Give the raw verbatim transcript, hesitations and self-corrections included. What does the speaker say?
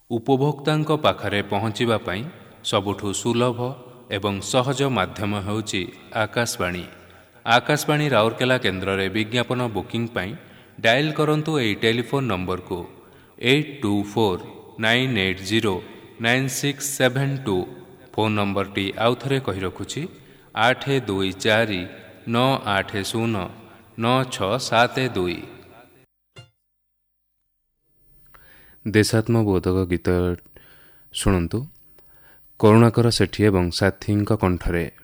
ଉପଭୋକ୍ତାଙ୍କ ପାଖରେ ପହଞ୍ଚିବା ପାଇଁ ସବୁଠୁ ସୁଲଭ ଏବଂ ସହଜ ମାଧ୍ୟମ ହେଉଛି ଆକାଶବାଣୀ। ଆକାଶବାଣୀ ରାଉରକେଲା କେନ୍ଦ୍ରରେ ବିଜ୍ଞାପନ ବୁକିଂ ପାଇଁ ଡାଏଲ୍ କରନ୍ତୁ ଏହି ଟେଲିଫୋନ୍ ନମ୍ବରକୁ eight two four nine eight zero nine six seven two. Phone ନମ୍ବରଟି ଆଉଥରେ କହି ରଖୁଛି ଆଠ ଦୁଇ ଚାରି ନଅ ଆଠ ଶୂନ ନଅ ଛଅ ସାତ ଦୁଇ। ଦେଶାତ୍ମବୋଧକ ଗୀତ ଶୁଣନ୍ତୁ କରୁଣାକର ସେଠୀ ଏବଂ ସାଥୀଙ୍କ କଣ୍ଠରେ।